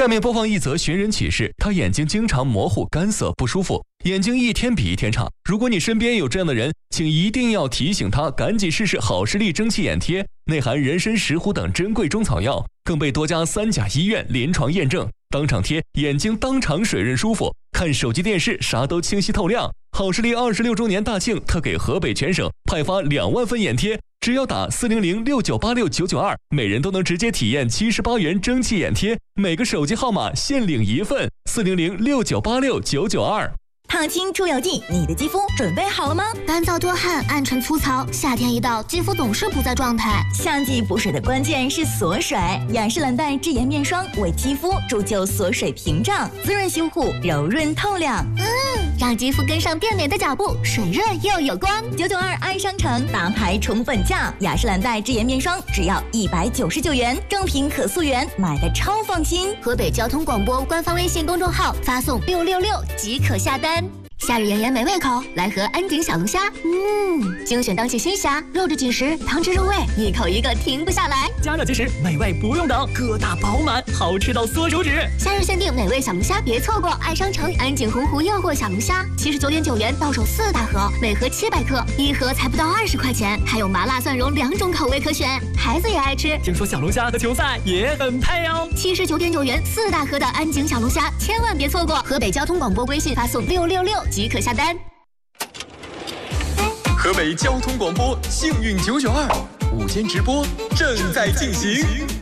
下面播放一则寻人启事，他眼睛经常模糊、干涩、不舒服，眼睛一天比一天差。如果你身边有这样的人，请一定要提醒他赶紧试试好视力蒸汽眼贴，内含人参、石斛等珍贵中草药，更被多家3甲医院临床验证。当场贴，眼睛当场水润舒服，看手机电视啥都清晰透亮。好视力26周年大庆特给河北全省派发2万份眼贴，只要打40069869992，每人都能直接体验78元蒸汽眼贴，每个手机号码限领1份，40069869992。 烫青出油剂，你的肌肤准备好了吗？ 干燥多汗、暗沉粗糙，夏天一到，肌肤总是不在状态。 夏季补水的关键是锁水，雅诗兰黛智颜面霜为肌肤铸就锁水屏障，滋润修护，柔润透亮。 让肌肤跟上变美的脚步，水润又有光。 992爱商城大牌宠粉价，雅诗兰黛智颜面霜只要199元，正品可溯源，买的超放心。 河北交通广播官方微信公众号发送666即可下单。夏日炎炎没胃口，来盒安井小龙虾。精选当季新虾，肉质紧实，汤汁入味，一口一个停不下来。 加热即食，美味不用等，个大饱满，好吃到缩手指。 夏日限定美味小龙虾，别错过！爱商城安井洪湖诱惑小龙虾，79.9元到手4大盒，每盒700克，一盒才不到20块钱，还有麻辣蒜蓉2种口味可选，孩子也爱吃。 听说小龙虾和球赛也很配哦。 79.9元4大盒的安井小龙虾，千万别错过！河北交通广播微信发送666即可下单。 河北交通广播幸运992午间直播正在进行。